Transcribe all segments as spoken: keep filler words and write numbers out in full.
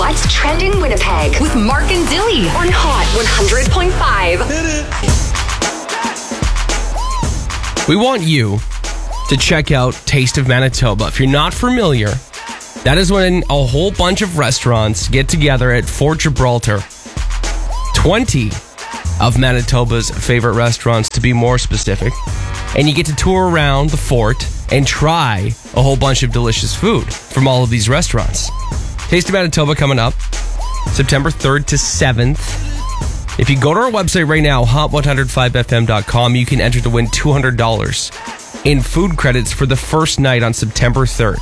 What's Trending Winnipeg with Mark and Dilly on Hot one hundred point five. We want you to check out Taste of Manitoba. If you're not familiar, that is when a whole bunch of restaurants get together at Fort Gibraltar. twenty of Manitoba's favorite restaurants, to be more specific. And you get to tour around the fort and try a whole bunch of delicious food from all of these restaurants. Taste of Manitoba coming up September third to seventh. If you go to our website right now, hot one oh five f m dot com, you can enter to win two hundred dollars in food credits for the first night on September third.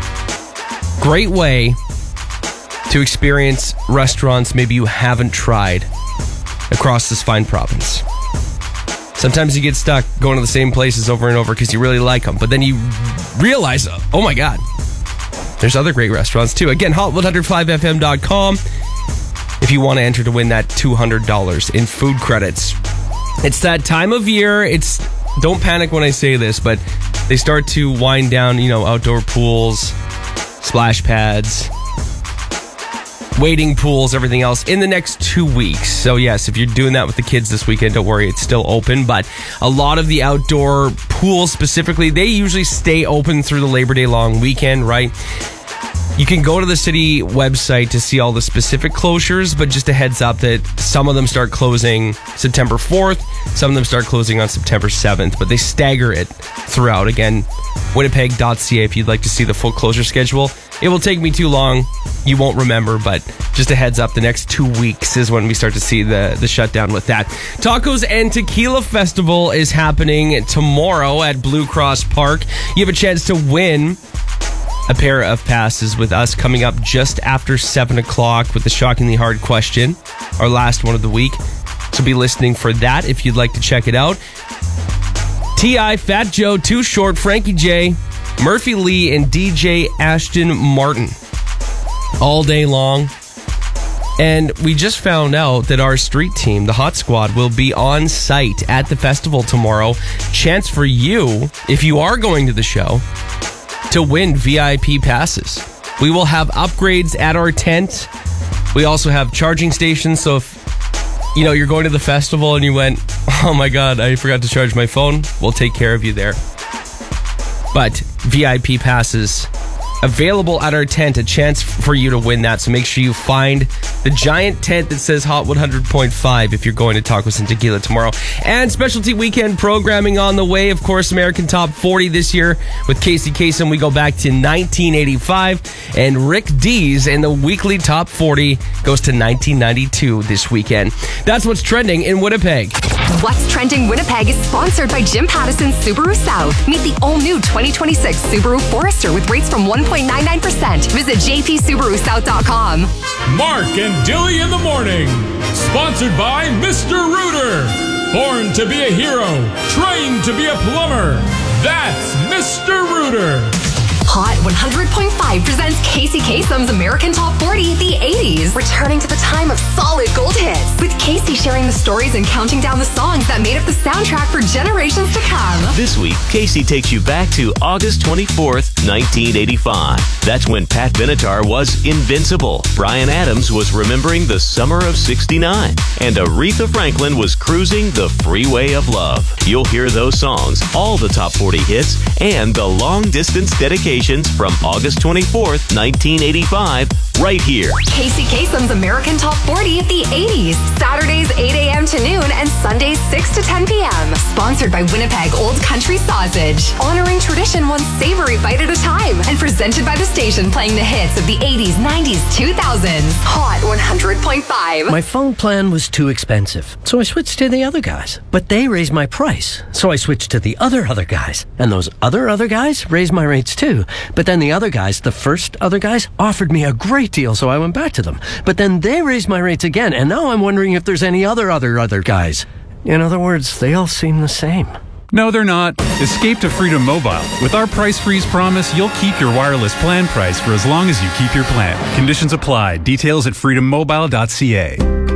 Great way to experience restaurants maybe you haven't tried across this fine province. Sometimes you get stuck going to the same places over and over because you really like them, but then you realize, oh my God, there's other great restaurants too. Again, hot one oh five f m dot com if you want to enter to win that two hundred dollars in food credits. It's that time of year. It's, don't panic when I say this, but they start to wind down, you know, outdoor pools, splash pads, wading pools, everything else in the next two weeks. So yes, if you're doing that with the kids this weekend, don't worry, it's still open. But a lot of the outdoor pools specifically, they usually stay open through the Labor Day long weekend, right? You can go to the city website to see all the specific closures, but just a heads up that some of them start closing September fourth, some of them start closing on September seventh, but they stagger it throughout. Again, winnipeg dot c a if you'd like to see the full closure schedule. It will take me too long. You won't remember, but just a heads up, the next two weeks is when we start to see the, the shutdown with that. Tacos and Tequila Festival is happening tomorrow at Blue Cross Park. You have a chance to win a pair of passes with us coming up just after seven o'clock with the shockingly hard question, our last one of the week. So be listening for that if you'd like to check it out. T I, Fat Joe, Too Short, Frankie J, Murphy Lee, and D J Ashton Martin all day long. And we just found out that our street team, the Hot Squad, will be on site at the festival tomorrow. Chance for you, if you are going to the show, to win V I P passes. We will have upgrades at our tent. We also have charging stations, so if you know you're going to the festival and you went, oh my God, I forgot to charge my phone, we'll take care of you there. But V I P passes available at our tent, a chance for you to win that. So make sure you find the giant tent that says Hot one hundred point five if you're going to Tacos and Tequila tomorrow. And specialty weekend programming on the way. Of course, American Top forty this year with Casey Kasem. We go back to nineteen eighty-five. And Rick Dees in the weekly Top forty goes to nineteen ninety-two this weekend. That's what's trending in Winnipeg. What's Trending Winnipeg is sponsored by Jim Pattison Subaru South. Meet the all-new twenty twenty-six Subaru Forester with rates from one point nine nine percent. Visit j p subaru south dot com. Mark and Dilly in the morning. Sponsored by Mister Rooter. Born to be a hero. Trained to be a plumber. That's Mister Rooter. Hot one hundred point five presents Casey Kasem's American Top forty, the eighties. Returning to the time of solid gold hits, with Casey sharing the stories and counting down the songs that made up the soundtrack for generations to come. This week, Casey takes you back to August twenty-fourth, nineteen eighty-five. That's when Pat Benatar was invincible. Bryan Adams was remembering the summer of sixty-nine. And Aretha Franklin was cruising the freeway of love. You'll hear those songs, all the top forty hits, and the long-distance dedications from August twenty-fourth, nineteen eighty-five, right here. Casey Kasem's American Top forty of the eighties. Saturdays eight a.m. to noon and Sundays six to ten p.m. Sponsored by Winnipeg Old Country Sausage. Honoring tradition one savory bite at a time. And presented by the station playing the hits of the eighties, nineties, two thousands. Hot one hundred point five. My phone plan was too expensive, so I switched to the other guys. But they raised my price, so I switched to the other other guys. And those other other guys raised my rates too. But then the other guys, the first other guys, offered me a great deal, so I went back to them. But then they raised my rates again, and now I'm wondering if there's any other other other guys. In other words, they all seem the same. No, they're not. Escape to Freedom Mobile. With our price freeze promise, you'll keep your wireless plan price for as long as you keep your plan. Conditions apply. Details at freedom mobile dot c a.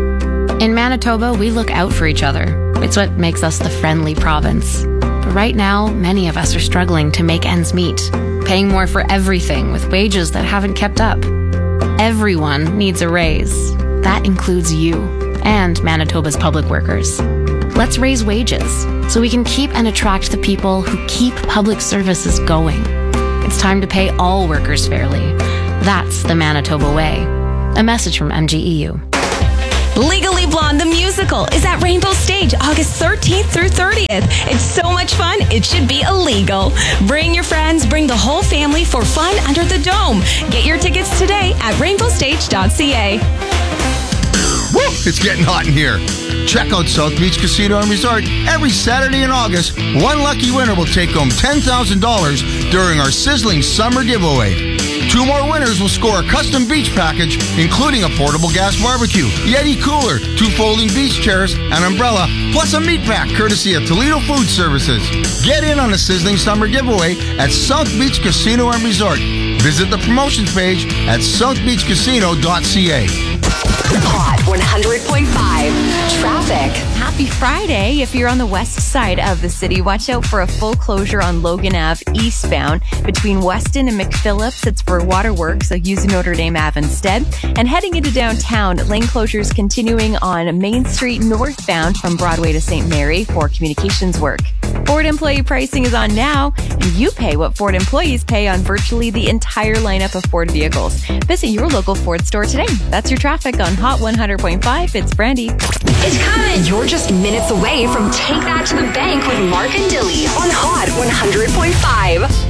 In Manitoba, we look out for each other. It's what makes us the friendly province. But right now, many of us are struggling to make ends meet, paying more for everything with wages that haven't kept up. Everyone needs a raise. That includes you and Manitoba's public workers. Let's raise wages so we can keep and attract the people who keep public services going. It's time to pay all workers fairly. That's the Manitoba way. A message from M G E U. Legally Blonde, the musical, is at Rainbow Stage August thirteenth through thirtieth. It's so much fun, it should be illegal. Bring your friends, bring the whole family for fun under the dome. Get your tickets today at rainbow stage dot c a. Woo! It's getting hot in here. Check out South Beach Casino and Resort. Every Saturday in August, one lucky winner will take home ten thousand dollars during our sizzling summer giveaway. Two more winners will score a custom beach package, including a portable gas barbecue, Yeti cooler, two folding beach chairs, an umbrella, plus a meat pack courtesy of Toledo Food Services. Get in on the sizzling summer giveaway at South Beach Casino and Resort. Visit the promotions page at south beach casino dot c a. Hot one hundred point five traffic. Happy Friday. If you're on the west side of the city, watch out for a full closure on Logan Avenue eastbound between Weston and McPhillips. It's for waterworks, so use Notre Dame Ave instead. And heading into downtown, lane closures continuing on Main Street northbound from Broadway to Saint Mary for communications work. Ford employee pricing is on now, and you pay what Ford employees pay on virtually the entire lineup of Ford vehicles. Visit your local Ford store today. That's your traffic on Hot one hundred point five. It's Brandy. It's coming. You're just minutes away from Take That to the Bank with Mark and Dilly on Hot one hundred point five.